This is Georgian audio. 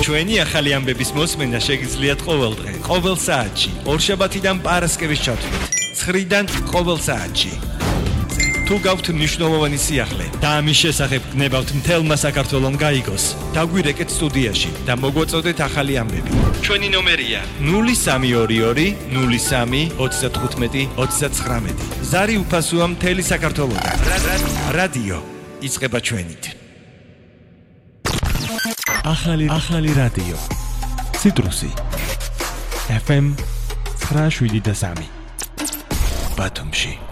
ჩვენი ახალი ამბების მოსმენა შეგიძლიათ ყოველ დღე, ყოველ საათში, ორშაბათიდან პარასკევის ჩათვლით, 9-დან ყოველ საათში. თუ გაქვთ მნიშვნელოვანი სიახლე და ამის შესახებ გნებავთ მთელმა საქართველომ გაიგოს, დაგვირეკეთ სტუდიაში და მოგვაწოდეთ ახალი ამბები. ჩვენი ნომერია 0322 03 35 39. ზარი უფასოა მთელი საქართველოდან. რადიო იწყება ჩვენით. ახალი რადიო. ციტრუსი. FM 973. ბათუმში.